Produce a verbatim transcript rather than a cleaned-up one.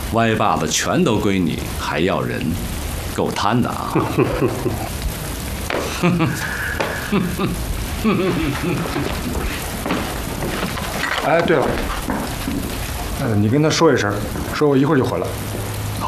歪把子全都归你，还要人，够贪的啊！ 哎，对了，呃，你跟他说一声，说我一会儿就回来。